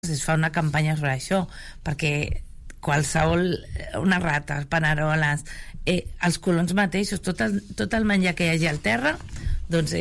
es fa una campanya sobre això, perquè qualsevol, unes rates, paneroles, els colons mateixos, tot el menjar que hi hagi al terra, doncs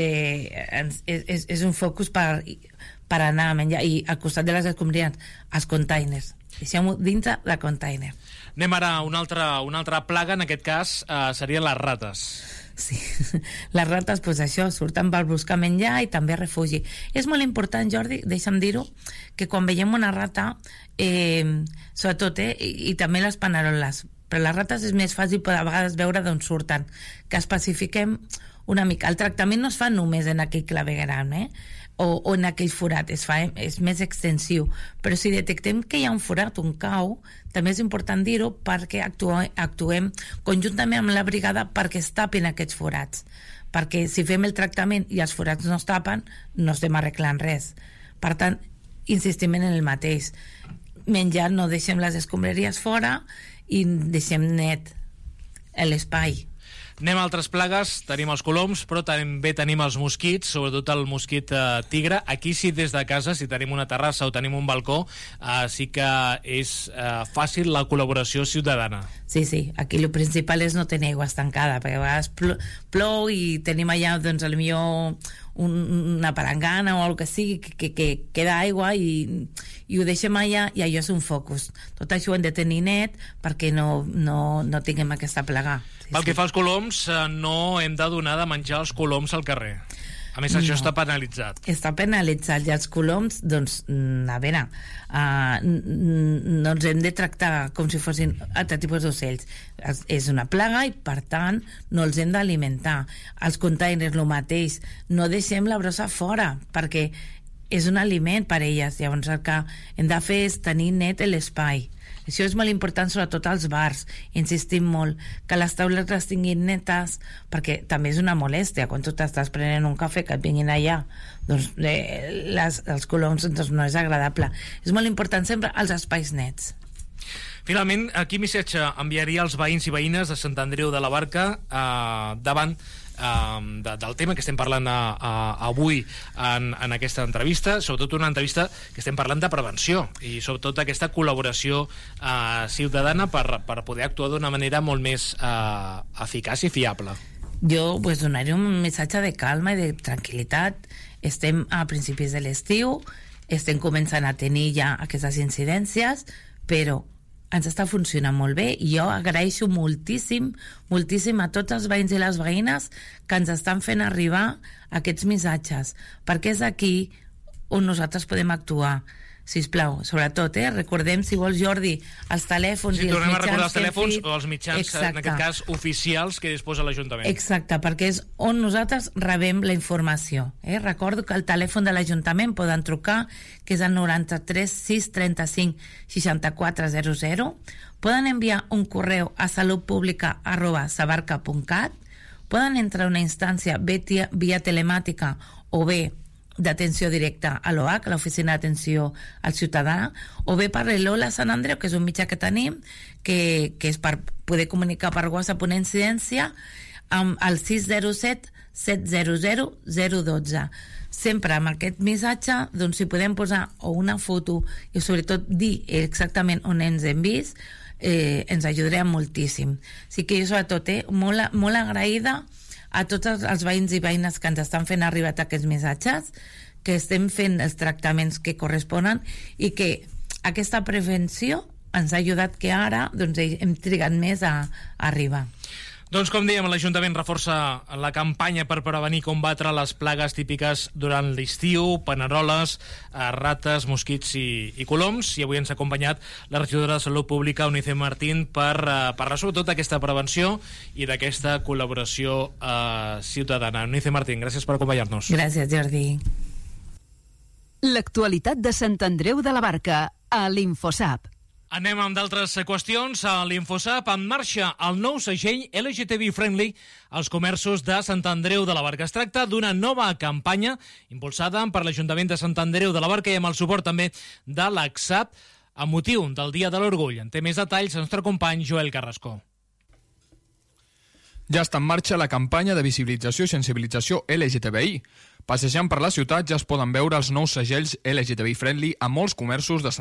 és un focus per anar a menjar. I al costat de les escombraries, els containers, deixem-ho dintre de container. Anem ara a una altra plaga, en aquest cas serien les rates. Sí, les rates, doncs això, surten per buscar menjar i també refugi. És molt important, Jordi, deixa'm dir-ho, que quan veiem una rata, sobretot, i també les paneroles, però les rates és més fàcil a vegades veure d'on surten, que especifiquem una mica. El tractament no es fa només en aquell clavegueram, o en aquell forat, és més extensiu, però si detectem que hi ha un forat, un cau, també és important dir-ho perquè actuem conjuntament amb la brigada perquè es tapin aquests forats, perquè si fem el tractament i els forats no es tapen, no estem arreglant res. Per tant, insistim en el mateix, menjar, no deixem les escombraries fora i deixem net l'espai. Anem a altres plagues, tenim els coloms, però també tenim els mosquits, sobretot el mosquit tigre. Aquí sí, des de casa, si tenim una terrassa o tenim un balcó, sí que és fàcil la col·laboració ciutadana. Sí, aquí el principal és no tenir aigua estancada, perquè a vegades plou i tenim allà, doncs, potser una palangana o el que sigui, que queda aigua i ho deixem allà i allò és un focus. Tot això ho hem de tenir net perquè no tinguem aquesta plaga. Pel que fa als coloms, no hem de donar de menjar els coloms al carrer. A més, això està penalitzat. Està penalitzat, i els coloms, doncs, a veure, no ens hem de tractar com si fossin altres tipus d'ocells. És una plaga i, per tant, no els hem d'alimentar. Els containers, el mateix. No deixem la brossa fora, perquè és un aliment per elles. Llavors, el que hem de fer és tenir net l'espai. Això és molt important, sobretot als bars. Insistim molt que les taules les tinguin netes, perquè també és una molèstia quan tu t'estàs prenent un cafè que et vinguin allà, doncs els coloms, doncs, no és agradable. És molt important sempre els espais nets. Finalment, quin missatge enviaria als veïns i veïnes de Sant Andreu de la Barca davant del tema que estem parlant avui en aquesta entrevista, sobretot una entrevista que estem parlant de prevenció i sobretot aquesta col·laboració ciutadana per poder actuar d'una manera molt més eficaç i fiable? Jo donaria un missatge de calma i de tranquil·litat. Estem a principis de l'estiu, estem començant a tenir ja aquestes incidències, però ens està funcionant molt bé i jo agraeixo moltíssim a tots els veïns i les veïnes que ens estan fent arribar aquests missatges, perquè és aquí on nosaltres podem actuar. Sisplau, sobretot, recordem, si vols, Jordi, els telèfons i els mitjans. Tornem a recordar els telèfons o els mitjans, en aquest cas, oficials que disposa l'Ajuntament. Exacte, perquè és on nosaltres rebem la informació. Recordo que el telèfon de l'Ajuntament poden trucar, que és el 93 635 6400. Poden enviar un correu a salutpublica@sabarca.cat. Poden entrar a una instància via telemàtica o bé d'atenció directa a l'OH, a l'Oficina d'Atenció al Ciutadà, o bé per l'Hola Sant Andreu, que és un mitjà que tenim, que és per poder comunicar per WhatsApp una incidència, amb el 607 700 012. Sempre amb aquest missatge, doncs, si podem posar o una foto i sobretot dir exactament on ens hem vist, ens ajudarem moltíssim. Així que jo, sobretot, molt agraïda a tots els veïns i veïnes que ens estan fent arribar aquests missatges, que estem fent els tractaments que corresponen i que aquesta prevenció ens ha ajudat que ara doncs, hem trigat més a arribar. Doncs, com dèiem, l'Ajuntament reforça la campanya per prevenir i combatre les plagues típiques durant l'estiu, paneroles, rates, mosquits i coloms, i avui ens ha acompanyat la regidora de Salut Pública, Eunice Martín, per parlar sobretot d'aquesta prevenció i d'aquesta col·laboració ciutadana. Eunice Martín, gràcies per acompanyar-nos. Gràcies, Jordi. L'actualitat de Sant Andreu de la Barca, a l'Infosap. Anem amb d'altres qüestions. A l'Infosap, en marxa el nou segell LGTB Friendly als comerços de Sant Andreu de la Barca. Es tracta d'una nova campanya impulsada per l'Ajuntament de Sant Andreu de la Barca i amb el suport també de l'ACSAP amb motiu del Dia de l'Orgull. En té més detalls el nostre company Joel Carrasco. Ja està en marxa la campanya de visibilització i sensibilització LGTBI. Passejant per la ciutat ja es poden veure els nous segells LGTBI friendly a molts comerços de